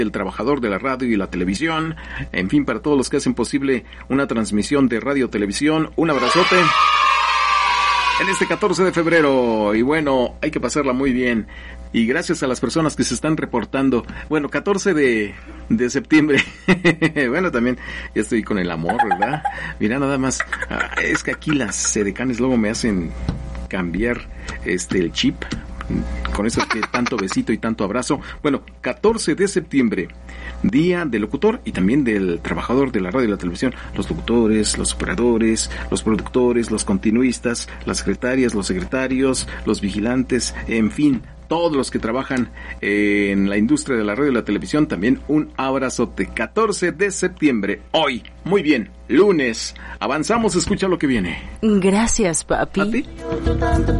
del trabajador de la radio y la televisión, en fin, para todos los que hacen posible una transmisión de radio televisión, un abrazote en este 14 de febrero, y bueno, hay que pasarla muy bien, y gracias a las personas que se están reportando. Bueno, 14 de septiembre, bueno, también ya estoy con el amor, ¿verdad? Mira, nada más, es que aquí las edecanes luego me hacen cambiar el chip, con eso que tanto besito y tanto abrazo. Bueno, 14 de septiembre, Día del Locutor y también del Trabajador de la Radio y la Televisión. Los locutores, los operadores, los productores, los continuistas, las secretarias, los secretarios, los vigilantes, en fin, todos los que trabajan en la industria de la radio y la televisión, también un abrazote. 14 de septiembre, hoy, muy bien, lunes. Avanzamos, escucha lo que viene. Gracias, papi. ¿A ti?